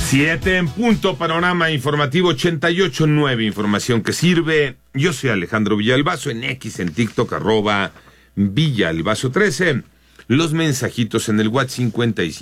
7 en punto, panorama informativo 88.9, información que sirve. Yo soy Alejandro Villalbazo, en X, en TikTok, @Villalbazo13. Los mensajitos en el WhatsApp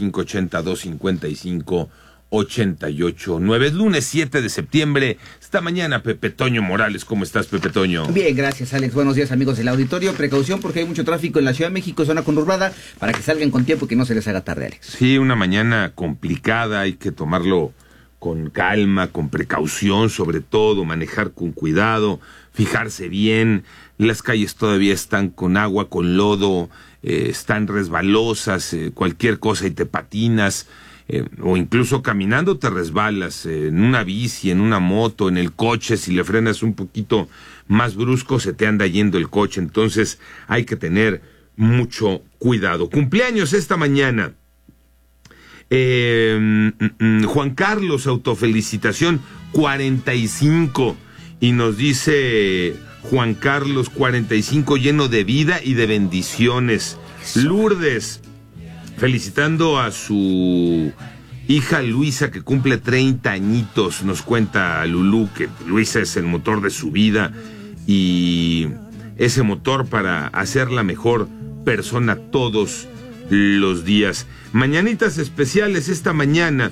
55825588.9. Es lunes 7 de septiembre. Esta mañana, Pepe Toño Morales. ¿Cómo estás, Pepe Toño? Bien, gracias, Alex. Buenos días, amigos del auditorio. Precaución porque hay mucho tráfico en la Ciudad de México, zona conurbada, para que salgan con tiempo y que no se les haga tarde, Alex. Sí, una mañana complicada. Hay que tomarlo con calma, con precaución, sobre todo, manejar con cuidado, fijarse bien. Las calles todavía están con agua, con lodo, están resbalosas, cualquier cosa y te patinas. O incluso caminando te resbalas, en una bici, en una moto, en el coche, si le frenas un poquito más brusco se te anda yendo el coche, entonces hay que tener mucho cuidado. Cumpleaños esta mañana, Juan Carlos, autofelicitación, 45, y nos dice Juan Carlos, 45, lleno de vida y de bendiciones. Lourdes, felicitando a su hija Luisa, que cumple 30 añitos. Nos cuenta Lulú que Luisa es el motor de su vida y ese motor para hacerla mejor persona todos los días. Mañanitas especiales esta mañana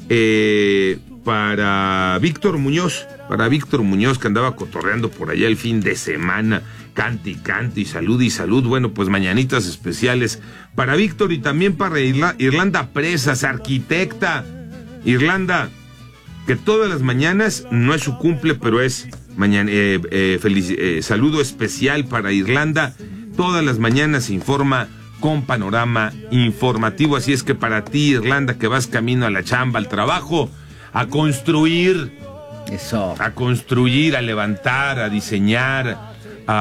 para Víctor Muñoz, que andaba cotorreando por allá el fin de semana. Cante y salud. Bueno, pues mañanitas especiales para Víctor y también para Irlanda Presas, arquitecta. Irlanda, que todas las mañanas, no es su cumple, pero es saludo especial para Irlanda. Todas las mañanas se informa con panorama informativo. Así es que para ti, Irlanda, que vas camino a la chamba, al trabajo, a construir. Eso. A construir, a levantar, a diseñar,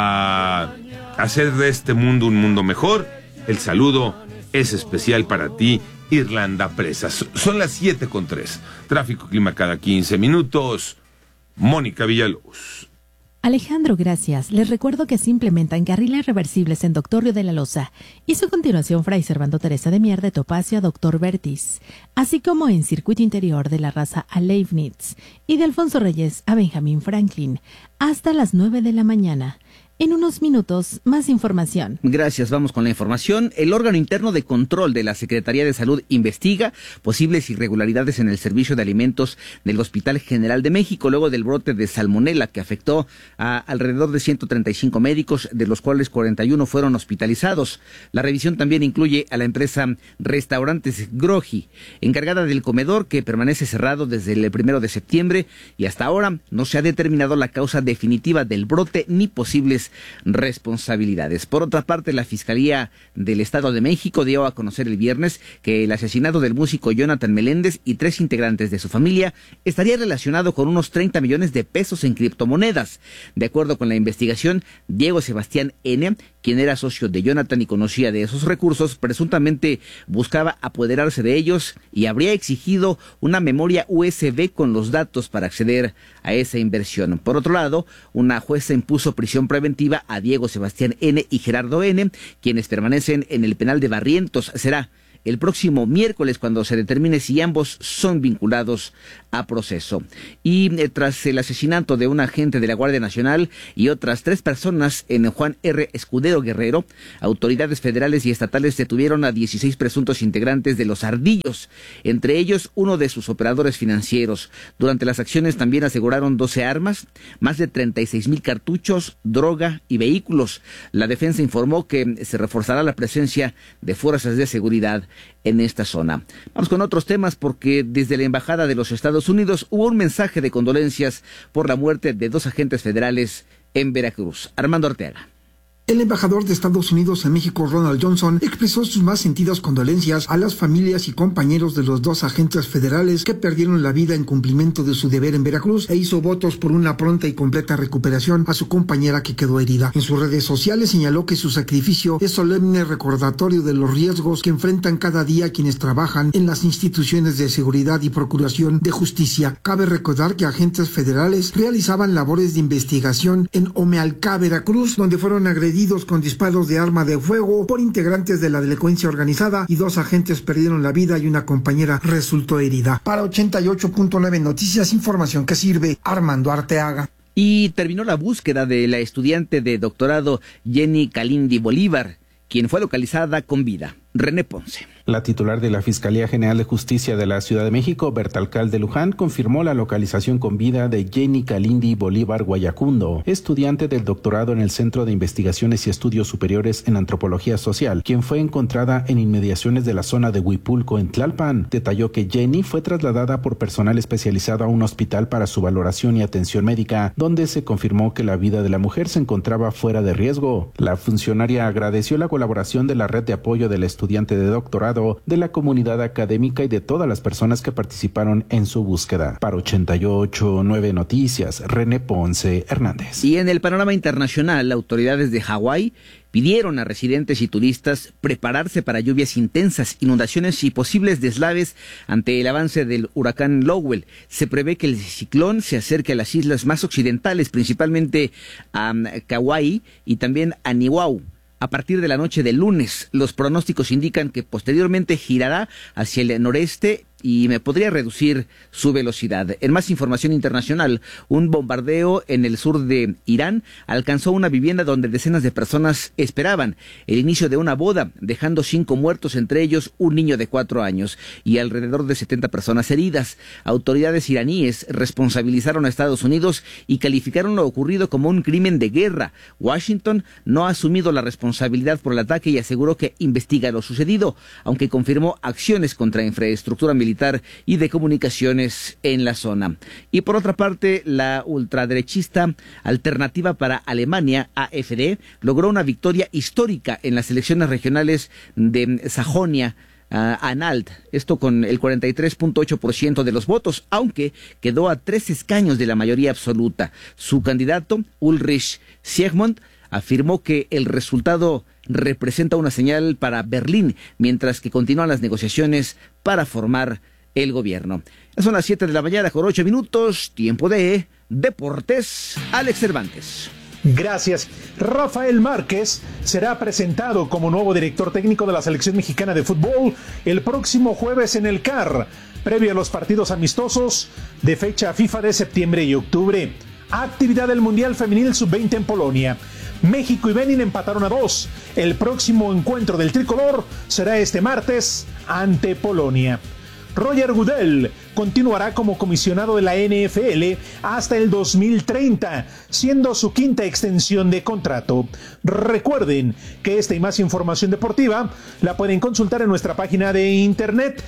a hacer de este mundo un mundo mejor. El saludo es especial para ti, Irlanda Presas. Son las 7:03. Tráfico, clima cada 15 minutos. Mónica Villalobos. Alejandro, gracias. Les recuerdo que se implementan carriles reversibles en Doctor Río de la Loza y su continuación Fray Servando Teresa de Mier de Topacio a Doctor Vertis, así como en circuito interior de la Raza a Leibniz y de Alfonso Reyes a Benjamín Franklin, hasta las 9 de la mañana. En unos minutos, más información. Gracias, vamos con la información. El órgano interno de control de la Secretaría de Salud investiga posibles irregularidades en el servicio de alimentos del Hospital General de México, luego del brote de salmonela que afectó a alrededor de 135 médicos, de los cuales 41 fueron hospitalizados. La revisión también incluye a la empresa Restaurantes Groji, encargada del comedor, que permanece cerrado desde el 1 de septiembre y hasta ahora no se ha determinado la causa definitiva del brote ni posibles responsabilidades. Por otra parte, la Fiscalía del Estado de México dio a conocer el viernes que el asesinato del músico Jonathan Meléndez y 3 integrantes de su familia estaría relacionado con unos 30 millones de pesos en criptomonedas. De acuerdo con la investigación, Diego Sebastián N., quien era socio de Jonathan y conocía de esos recursos, presuntamente buscaba apoderarse de ellos y habría exigido una memoria USB con los datos para acceder a esa inversión. Por otro lado, una jueza impuso prisión preventiva a Diego Sebastián N. y Gerardo N., quienes permanecen en el penal de Barrientos. Será el próximo miércoles cuando se determine si ambos son vinculados a proceso. Y tras el asesinato de un agente de la Guardia Nacional y otras 3 personas en Juan R. Escudero Guerrero, autoridades federales y estatales detuvieron a 16 presuntos integrantes de Los Ardillos, entre ellos uno de sus operadores financieros. Durante las acciones también aseguraron 12 armas, más de 36,000 cartuchos, droga y vehículos. La defensa informó que se reforzará la presencia de fuerzas de seguridad en esta zona. Vamos con otros temas, porque desde la Embajada de los Estados Unidos hubo un mensaje de condolencias por la muerte de 2 agentes federales en Veracruz. Armando Arteaga. El embajador de Estados Unidos en México, Ronald Johnson, expresó sus más sentidas condolencias a las familias y compañeros de los 2 agentes federales que perdieron la vida en cumplimiento de su deber en Veracruz, e hizo votos por una pronta y completa recuperación a su compañera que quedó herida. En sus redes sociales señaló que su sacrificio es solemne recordatorio de los riesgos que enfrentan cada día quienes trabajan en las instituciones de seguridad y procuración de justicia. Cabe recordar que agentes federales realizaban labores de investigación en Omealcá, Veracruz, donde fueron agredidos agredidos con disparos de arma de fuego por integrantes de la delincuencia organizada y 2 agentes perdieron la vida y una compañera resultó herida. Para 88.9 Noticias, información que sirve. Armando Arteaga. Y terminó la búsqueda de la estudiante de doctorado Jenny Kalindi Bolívar, quien fue localizada con vida. René Ponce. La titular de la Fiscalía General de Justicia de la Ciudad de México, Berta Alcalde Luján, confirmó la localización con vida de Jenny Kalindi Bolívar Guayacundo, estudiante del doctorado en el Centro de Investigaciones y Estudios Superiores en Antropología Social, quien fue encontrada en inmediaciones de la zona de Huipulco, en Tlalpan. Detalló que Jenny fue trasladada por personal especializado a un hospital para su valoración y atención médica, donde se confirmó que la vida de la mujer se encontraba fuera de riesgo. La funcionaria agradeció la colaboración de la red de apoyo del estudiante de doctorado, de la comunidad académica y de todas las personas que participaron en su búsqueda. Para 88.9 Noticias, René Ponce Hernández. Y en el panorama internacional, autoridades de Hawái pidieron a residentes y turistas prepararse para lluvias intensas, inundaciones y posibles deslaves ante el avance del huracán Lowell. Se prevé que el ciclón se acerque a las islas más occidentales, principalmente a Kauai y también a Niuau. A partir de la noche del lunes, los pronósticos indican que posteriormente girará hacia el noreste y me podría reducir su velocidad. En más información internacional, un bombardeo en el sur de Irán alcanzó una vivienda donde decenas de personas esperaban el inicio de una boda, dejando 5 muertos, entre ellos un niño de 4 años y alrededor de 70 personas heridas. Autoridades iraníes responsabilizaron a Estados Unidos y calificaron lo ocurrido como un crimen de guerra. Washington no ha asumido la responsabilidad por el ataque y aseguró que investiga lo sucedido, aunque confirmó acciones contra infraestructura militar y de comunicaciones en la zona. Y por otra parte, la ultraderechista Alternativa para Alemania, AfD, logró una victoria histórica en las elecciones regionales de Sajonia Anhalt, esto con el 43.8% de los votos, aunque quedó a 3 escaños de la mayoría absoluta. Su candidato, Ulrich Siegmund, afirmó que el resultado representa una señal para Berlín, mientras que continúan las negociaciones para formar el gobierno. Son las 7 de la mañana con 8 minutos, tiempo de Deportes. Alex Cervantes. Gracias. Rafael Márquez será presentado como nuevo director técnico de la selección mexicana de fútbol el próximo jueves en el CAR, previo a los partidos amistosos de fecha FIFA de septiembre y octubre. Actividad del Mundial Femenil Sub-20 en Polonia. México y Benin empataron a 2. El próximo encuentro del tricolor será este martes ante Polonia. Roger Goodell continuará como comisionado de la NFL hasta el 2030, siendo su 5ª extensión de contrato. Recuerden que esta y más información deportiva la pueden consultar en nuestra página de internet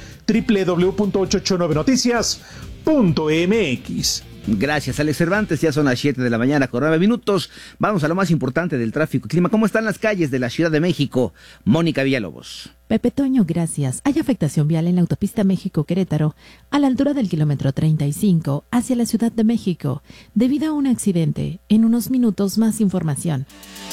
www.889noticias.mx. Gracias, Alex Cervantes. Ya son las 7 de la mañana con 9 minutos. Vamos a lo más importante del tráfico y clima. ¿Cómo están las calles de la Ciudad de México? Mónica Villalobos. Pepe Toño, gracias. Hay afectación vial en la autopista México-Querétaro, a la altura del kilómetro 35, hacia la Ciudad de México, debido a un accidente. En unos minutos, más información.